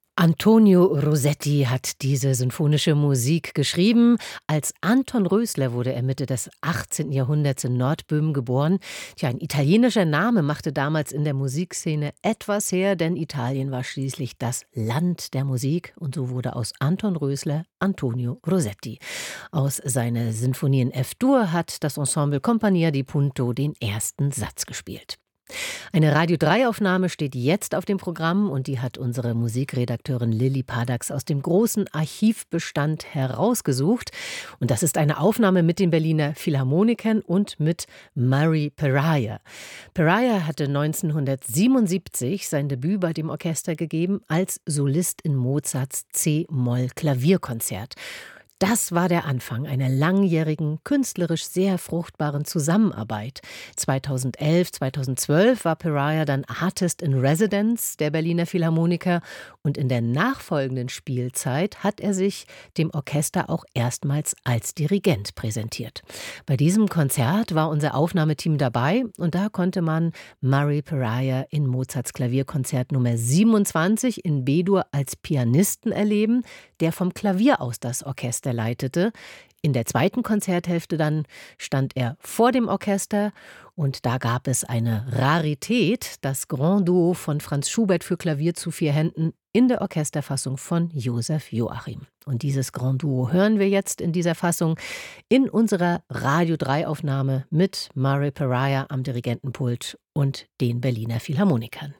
Antonio Rossetti hat diese sinfonische Musik geschrieben. Als Anton Rösler wurde er Mitte des 18. Jahrhunderts in Nordböhmen geboren. Tja, ein italienischer Name machte damals in der Musikszene etwas her, denn Italien war schließlich das Land der Musik. Und so wurde aus Anton Rösler Antonio Rossetti. Aus seiner Sinfonie in F-Dur hat das Ensemble Compagnia di Punto den ersten Satz gespielt. Eine Radio-3-Aufnahme steht jetzt auf dem Programm und die hat unsere Musikredakteurin Lilly Padax aus dem großen Archivbestand herausgesucht. Und das ist eine Aufnahme mit den Berliner Philharmonikern und mit Murray Pariah. Pariah hatte 1977 sein Debüt bei dem Orchester gegeben als Solist in Mozarts C-Moll-Klavierkonzert. Das war der Anfang einer langjährigen, künstlerisch sehr fruchtbaren Zusammenarbeit. 2011, 2012 war Pariah dann Artist in Residence der Berliner Philharmoniker und in der nachfolgenden Spielzeit hat er sich dem Orchester auch erstmals als Dirigent präsentiert. Bei diesem Konzert war unser Aufnahmeteam dabei und da konnte man Murray Pariah in Mozarts Klavierkonzert Nummer 27 in B-Dur als Pianisten erleben, der vom Klavier aus das Orchester leitete. In der zweiten Konzerthälfte dann stand er vor dem Orchester und da gab es eine Rarität, das Grand Duo von Franz Schubert für Klavier zu 4 Händen in der Orchesterfassung von Josef Joachim. Und dieses Grand Duo hören wir jetzt in dieser Fassung in unserer Radio-3-Aufnahme mit Murray Pariah am Dirigentenpult und den Berliner Philharmonikern.